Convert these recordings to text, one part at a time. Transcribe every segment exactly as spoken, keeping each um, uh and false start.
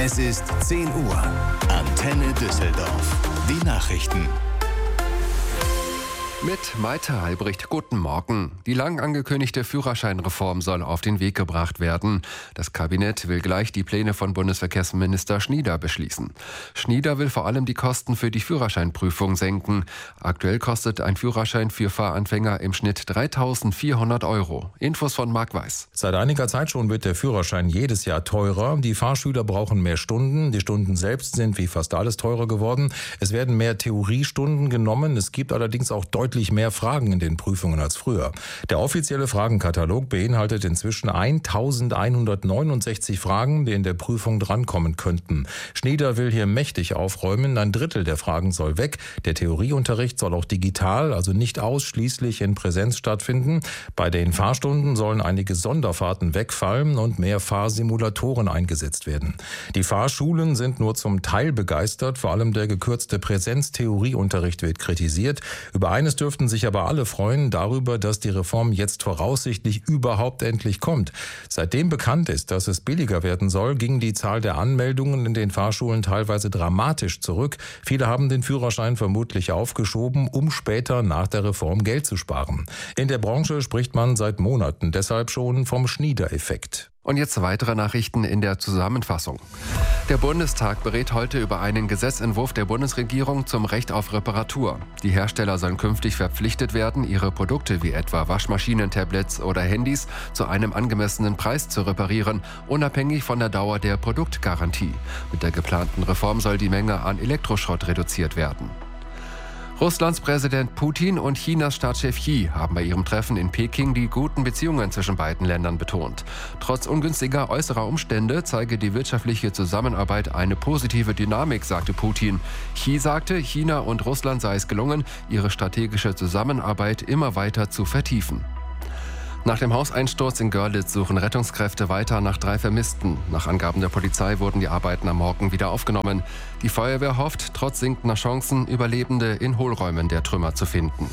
Es ist zehn Uhr. Antenne Düsseldorf. Die Nachrichten. Mit Maite Halbricht, guten Morgen. Die lang angekündigte Führerscheinreform soll auf den Weg gebracht werden. Das Kabinett will gleich die Pläne von Bundesverkehrsminister Schnieder beschließen. Schnieder will vor allem die Kosten für die Führerscheinprüfung senken. Aktuell kostet ein Führerschein für Fahranfänger im Schnitt dreitausendvierhundert Euro. Infos von Marc Weiß. Seit einiger Zeit schon wird der Führerschein jedes Jahr teurer. Die Fahrschüler brauchen mehr Stunden. Die Stunden selbst sind wie fast alles teurer geworden. Es werden mehr Theoriestunden genommen. Es gibt allerdings auch deutlich mehr Fragen in den Prüfungen als früher. Der offizielle Fragenkatalog beinhaltet inzwischen eintausendeinhundertneunundsechzig Fragen, die in der Prüfung drankommen könnten. Schnieder will hier mächtig aufräumen. Ein Drittel der Fragen soll weg. Der Theorieunterricht soll auch digital, also nicht ausschließlich in Präsenz stattfinden. Bei den Fahrstunden sollen einige Sonderfahrten wegfallen und mehr Fahrsimulatoren eingesetzt werden. Die Fahrschulen sind nur zum Teil begeistert. Vor allem der gekürzte Präsenz-Theorieunterricht wird kritisiert. Über eines dürften sich aber alle freuen, darüber, dass die Reform jetzt voraussichtlich überhaupt endlich kommt. Seitdem bekannt ist, dass es billiger werden soll, ging die Zahl der Anmeldungen in den Fahrschulen teilweise dramatisch zurück. Viele haben den Führerschein vermutlich aufgeschoben, um später nach der Reform Geld zu sparen. In der Branche spricht man seit Monaten deshalb schon vom Schnieder-Effekt. Und jetzt weitere Nachrichten in der Zusammenfassung. Der Bundestag berät heute über einen Gesetzentwurf der Bundesregierung zum Recht auf Reparatur. Die Hersteller sollen künftig verpflichtet werden, ihre Produkte wie etwa Waschmaschinen, Tablets oder Handys zu einem angemessenen Preis zu reparieren, unabhängig von der Dauer der Produktgarantie. Mit der geplanten Reform soll die Menge an Elektroschrott reduziert werden. Russlands Präsident Putin und Chinas Staatschef Xi haben bei ihrem Treffen in Peking die guten Beziehungen zwischen beiden Ländern betont. Trotz ungünstiger äußerer Umstände zeige die wirtschaftliche Zusammenarbeit eine positive Dynamik, sagte Putin. Xi sagte, China und Russland sei es gelungen, ihre strategische Zusammenarbeit immer weiter zu vertiefen. Nach dem Hauseinsturz in Görlitz suchen Rettungskräfte weiter nach drei Vermissten. Nach Angaben der Polizei wurden die Arbeiten am Morgen wieder aufgenommen. Die Feuerwehr hofft, trotz sinkender Chancen, Überlebende in Hohlräumen der Trümmer zu finden.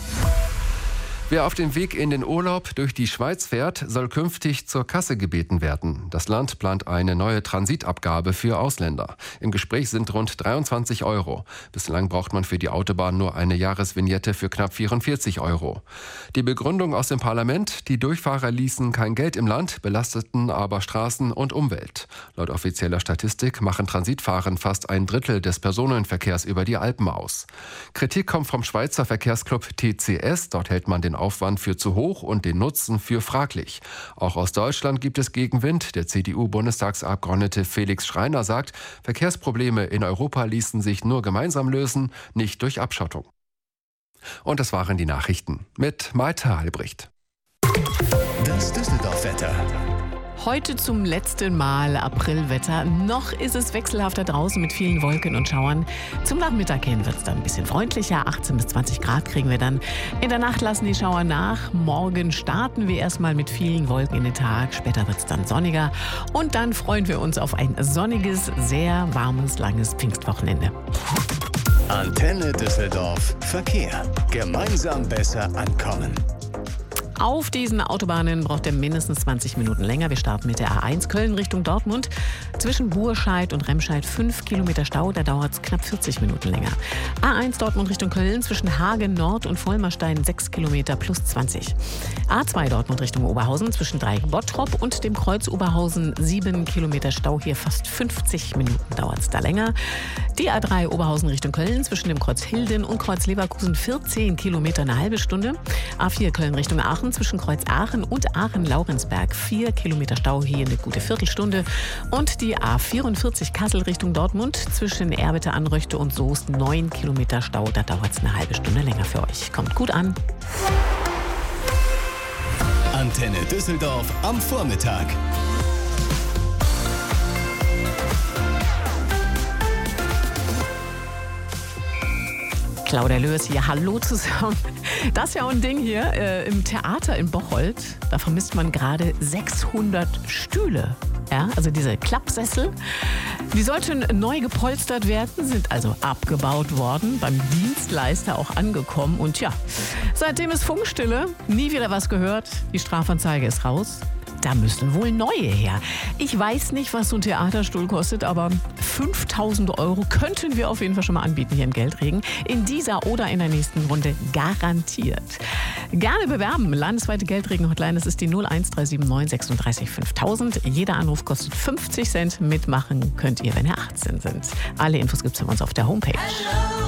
Wer auf dem Weg in den Urlaub durch die Schweiz fährt, soll künftig zur Kasse gebeten werden. Das Land plant eine neue Transitabgabe für Ausländer. Im Gespräch sind rund dreiundzwanzig Euro. Bislang braucht man für die Autobahn nur eine Jahresvignette für knapp vierundvierzig Euro. Die Begründung aus dem Parlament: Die Durchfahrer ließen kein Geld im Land, belasteten aber Straßen und Umwelt. Laut offizieller Statistik machen Transitfahren fast ein Drittel des Personenverkehrs über die Alpen aus. Kritik kommt vom Schweizer Verkehrsclub T C S. Dort hält man den Aufwand für zu hoch und den Nutzen für fraglich. Auch aus Deutschland gibt es Gegenwind. Der C D U-Bundestagsabgeordnete Felix Schreiner sagt, Verkehrsprobleme in Europa ließen sich nur gemeinsam lösen, nicht durch Abschottung. Und das waren die Nachrichten mit Maite Halbricht. Das Düsseldorf-Wetter. Heute zum letzten Mal Aprilwetter. Noch ist es wechselhafter draußen mit vielen Wolken und Schauern. Zum Nachmittag hin wird es dann ein bisschen freundlicher. achtzehn bis zwanzig Grad kriegen wir dann. In der Nacht lassen die Schauer nach. Morgen starten wir erstmal mit vielen Wolken in den Tag. Später wird es dann sonniger. Und dann freuen wir uns auf ein sonniges, sehr warmes, langes Pfingstwochenende. Antenne Düsseldorf. Verkehr. Gemeinsam besser ankommen. Auf diesen Autobahnen braucht ihr mindestens zwanzig Minuten länger. Wir starten mit der A eins Köln Richtung Dortmund. Zwischen Burscheid und Remscheid fünf Kilometer Stau, da dauert es knapp vierzig Minuten länger. A eins Dortmund Richtung Köln zwischen Hagen Nord und Vollmerstein sechs Kilometer plus zwanzig. A zwei Dortmund Richtung Oberhausen zwischen Dreieck Bottrop und dem Kreuz Oberhausen sieben Kilometer Stau, hier fast fünfzig Minuten dauert es da länger. Die A drei Oberhausen Richtung Köln zwischen dem Kreuz Hilden und Kreuz Leverkusen vierzehn Kilometer, eine halbe Stunde. A vier Köln Richtung Aachen zwischen Kreuz Aachen und Aachen-Laurensberg vier Kilometer Stau, hier eine gute Viertelstunde. Und die A vierundvierzig Kassel Richtung Dortmund zwischen Erwitte, Anröchte und Soest neun Kilometer Stau, da dauert es eine halbe Stunde länger für euch. Kommt gut an. Antenne Düsseldorf am Vormittag. Claudia Lörs hier, hallo zusammen. Das ist ja auch ein Ding hier äh, im Theater in Bocholt. Da vermisst man gerade sechshundert Stühle. Ja, also diese Klappsessel. Die sollten neu gepolstert werden, sind also abgebaut worden, beim Dienstleister auch angekommen. Und ja, seitdem ist Funkstille, nie wieder was gehört. Die Strafanzeige ist raus. da müssen wohl neue her. Ich weiß nicht, was so ein Theaterstuhl kostet, aber fünftausend Euro könnten wir auf jeden Fall schon mal anbieten hier im Geldregen. In dieser oder in der nächsten Runde garantiert. Gerne bewerben. Landesweite Geldregen-Hotline, das ist die null eins drei sieben neun sechsunddreißig fünftausend. Jeder Anruf kostet fünfzig Cent. Mitmachen könnt ihr, wenn ihr achtzehn sind. Alle Infos gibt es bei uns auf der Homepage.